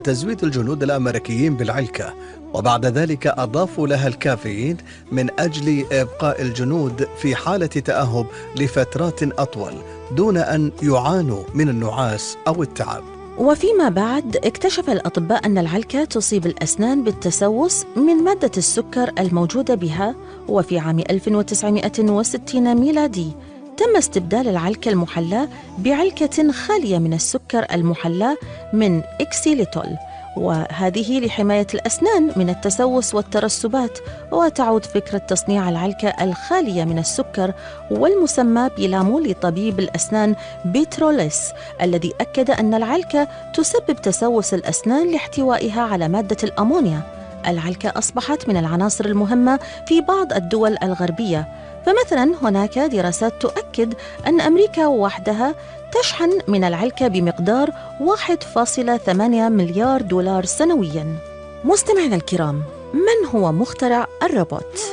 تزويد الجنود الأمريكيين بالعلكة، وبعد ذلك أضافوا لها الكافيين من أجل إبقاء الجنود في حالة تأهب لفترات أطول دون أن يعانوا من النعاس أو التعب. وفيما بعد اكتشف الأطباء أن العلكة تصيب الأسنان بالتسوس من مادة السكر الموجودة بها، وفي عام 1960 ميلادي تم استبدال العلكة المحلاة بعلكة خالية من السكر المحلاة من إكسيليتول، وهذه لحماية الأسنان من التسوس والترسبات. وتعود فكرة تصنيع العلكة الخالية من السكر والمسمى بلامو لطبيب الأسنان بيتروليس، الذي أكد أن العلكة تسبب تسوس الأسنان لاحتوائها على مادة الأمونيا. العلكة أصبحت من العناصر المهمة في بعض الدول الغربية، فمثلا هناك دراسات تؤكد أن أمريكا وحدها تشحن من العلكة بمقدار 1.8 مليار دولار سنوياً. مستمعينا الكرام، من هو مخترع الروبوت؟